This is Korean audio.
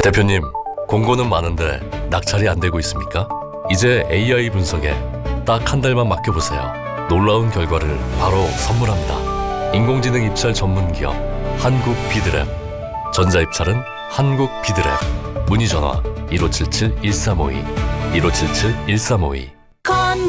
대표님, 공고는 많은데 낙찰이 안 되고 있습니까? 이제 AI 분석에 딱 한 달만 맡겨보세요. 놀라운 결과를 바로 선물합니다. 인공지능 입찰 전문 기업 한국비드랩. 전자입찰은 한국비드랩. 문의전화 1577-1352 1577-1352